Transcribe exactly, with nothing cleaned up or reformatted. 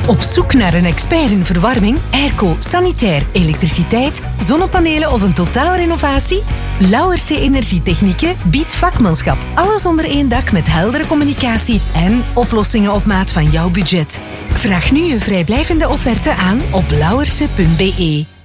Op zoek naar een expert in verwarming, airco, sanitair, elektriciteit, zonnepanelen of een totaalrenovatie? Lauwerse Energietechnieken biedt vakmanschap. Alles onder één dak met heldere communicatie en oplossingen op maat van jouw budget. Vraag nu je vrijblijvende offerte aan op lauwerse punt be.